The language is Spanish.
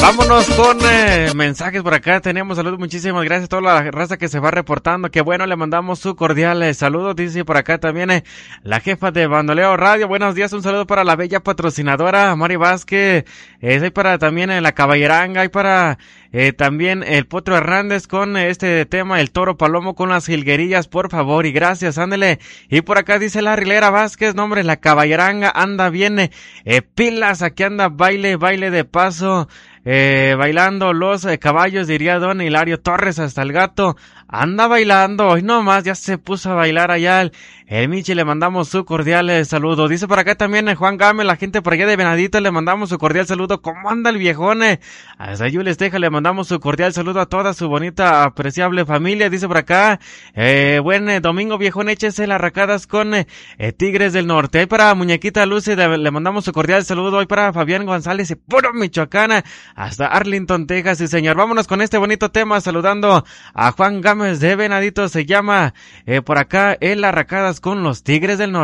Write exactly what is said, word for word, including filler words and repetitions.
Vámonos con eh, mensajes por acá. Tenemos saludos, muchísimas gracias a toda la raza que se va reportando. Que bueno, le mandamos su cordial eh, saludo. Dice por acá también eh, la jefa de Bandoleo Radio. Buenos días, un saludo para la bella patrocinadora Mari Vázquez. Es eh, para también en eh, la Caballeranga y para eh, también el Potro Hernández con eh, este tema, el Toro Palomo con las jilguerillas, por favor y gracias, ándele. Y por acá dice la Rilera Vázquez, no hombre, la Caballeranga anda bien, eh, eh, pilas, aquí anda baile, baile de paso. Eh, bailando los eh, caballos, diría don Hilario Torres, hasta el gato anda bailando, hoy nomás ya se puso a bailar allá el, el Michi, le mandamos su cordial eh, saludo. Dice por acá también eh, Juan Gámez, la gente por allá de Venadito, le mandamos su cordial saludo. ¿Cómo anda el viejón? Eh? A Sayules Teja le mandamos su cordial saludo a toda su bonita, apreciable familia. Dice por acá, eh, buen eh, domingo viejón, échese las racadas con eh, eh, Tigres del Norte. Ahí para Muñequita Lucy le, le mandamos su cordial saludo. Hoy para Fabián González y puro Michoacán, hasta Arlington, Texas. Sí señor, vámonos con este bonito tema, saludando a Juan Gámez de Venadito. Se llama eh, por acá el Arracadas con los Tigres del Norte.